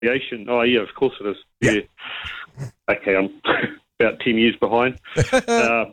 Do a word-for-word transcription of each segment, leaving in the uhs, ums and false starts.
aviation. Oh, yeah, of course it is. Yeah. Yeah. Okay, I'm about ten years behind. uh,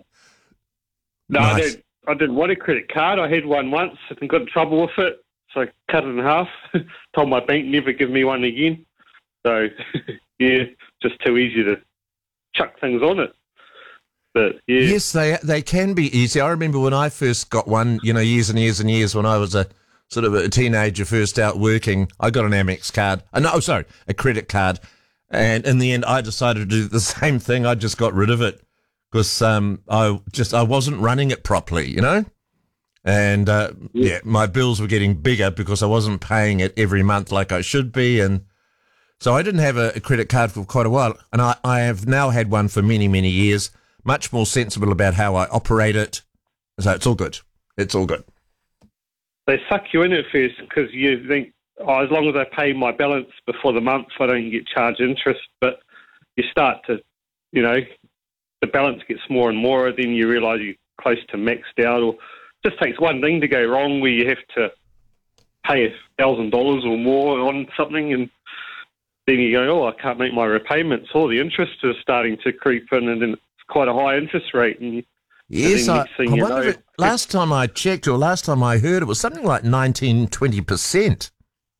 no, Nice. I don't. I didn't want a credit card. I had one once and got in trouble with it, so I cut it in half. Told my bank never give me one again. So, yeah, just too easy to chuck things on it. But yeah, Yes, they they can be easy. I remember when I first got one, you know, years and years and years when I was a sort of a teenager, first out working, I got an Amex card. Uh, no, sorry, a credit card. And in the end, I decided to do the same thing. I just got rid of it because um, I just I wasn't running it properly, you know. And uh, yeah. yeah, my bills were getting bigger because I wasn't paying it every month like I should be, and so I didn't have a, a credit card for quite a while. And I, I have now had one for many, many years. Much more sensible about how I operate it. So it's all good. It's all good. They suck you in at first because you think, oh, as long as I pay my balance before the month, I don't get charged interest. But you start to, you know, the balance gets more and more, then you realise you're close to maxed out. Or it just takes one thing to go wrong where you have to pay a thousand dollars or more on something, and then you go, oh, I can't make my repayments. All the interest is starting to creep in, and then it's quite a high interest rate. And yes, and I, next thing I you wonder know, if it, last time I checked or last time I heard it was something like nineteen, twenty percent.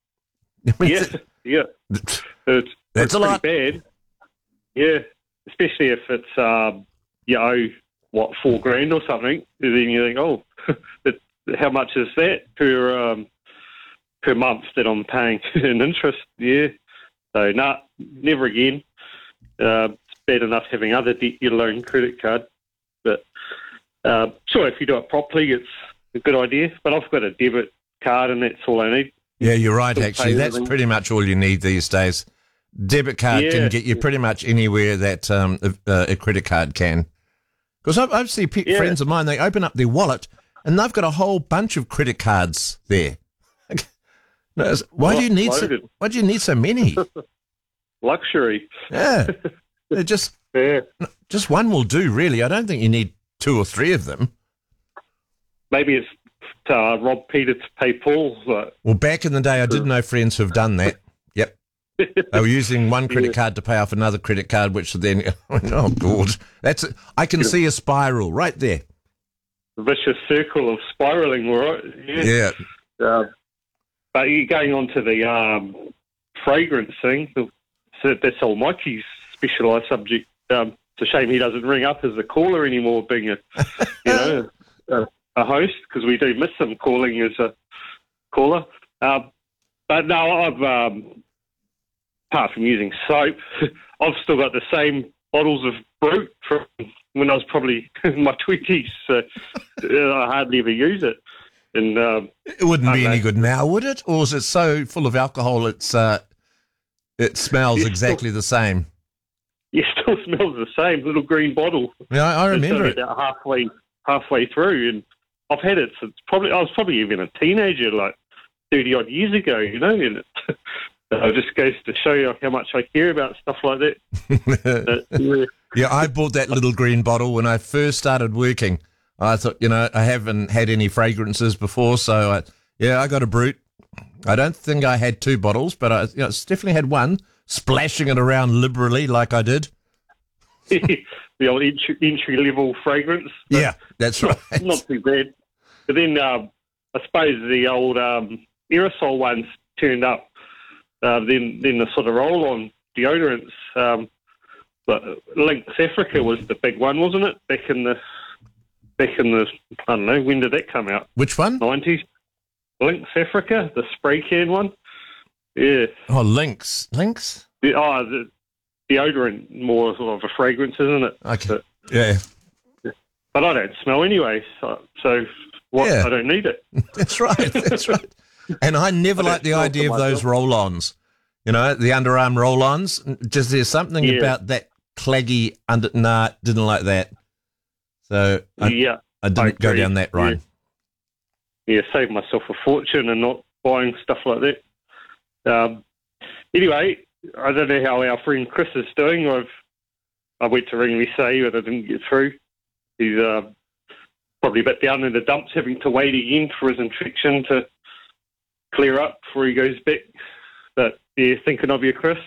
yeah, yeah. It's, That's it's a pretty lot. bad. Yeah, especially if it's, um, you owe, what, four grand or something. Then you think, oh, it, how much is that per um, per month that I'm paying in interest? Yeah. So, no, nah, never again. Uh, it's bad enough having other debt, let alone credit card. But, uh, sure, if you do it properly, it's a good idea. But I've got a debit card, and that's all I need. Yeah, you're right, Still actually. pay That's everything. pretty much all you need these days. Debit card Yeah. can get you pretty much anywhere that um, a, a credit card can. Because I've, I've seen pe- Yeah. friends of mine, they open up their wallet and they've got a whole bunch of credit cards there. No, it's- why do you need so, Loaded. why do you need so many? Luxury. Yeah, they're just Yeah. just one will do, really. I don't think you need two or three of them. Maybe it's to uh, rob Peter to pay Paul. But Well, back in the day, I did know friends who've done that. Yep. They were using one credit Yeah. card to pay off another credit card, which then, oh, God. That's, I can see a spiral right there. the vicious circle of spiraling, all right? Yeah. Yeah. Uh, but you're going on to the um, fragrance thing. So that's all Mikey's specialised subject. Um, it's a shame he doesn't ring up as a caller anymore, being a, you know, a, a host, because we do miss him calling as a caller. Um, but no, I've, um, apart from using soap, I've still got the same bottles of Brute from when I was probably in my twenties. So uh, I hardly ever use it. And um, It wouldn't be I any know. good now, would it? Or is it so full of alcohol it's uh, it smells It's exactly the same? it still smells the same, little green bottle. Yeah, I, I It's remember only it. about halfway halfway through, and I've had it since probably I was probably even a teenager, like thirty odd years ago, you know. And it, it just goes to show you how much I care about stuff like that. Uh, yeah. Yeah, I bought that little green bottle when I first started working. I thought, you know, I haven't had any fragrances before, so I, yeah, I got a Brute. I don't think I had two bottles, but I you know, definitely had one, splashing it around liberally like I did. The old entry, entry level fragrance. But Yeah, that's right. not too bad. But then um, I suppose the old um, aerosol ones turned up. Uh, then, then the sort of roll-on deodorants. Um, but Lynx Africa was the big one, wasn't it? Back in the back in the I don't know, when did that come out? Which one? Nineties. Lynx Africa, the spray can one. Yeah. Oh, Lynx. Lynx? The, oh, the deodorant, more sort of a fragrance, isn't it? Okay. But, Yeah, but I don't smell anyway, so, so what? Yeah. I don't need it. that's right. That's right. And I never I don't liked the smell idea for of those myself. roll-ons. You know, the underarm roll-ons. Just there's something Yeah. about that claggy under. Nah, didn't like that. So I, yeah. I didn't I go agree. down that road. Yeah, save myself a fortune and not buying stuff like that. Um, anyway, I don't know how our friend Chris is doing. I've I went to ring Lissay, but I didn't get through. He's uh, probably a bit down in the dumps, having to wait again for his infection to clear up before he goes back. But Yeah, thinking of you, Chris.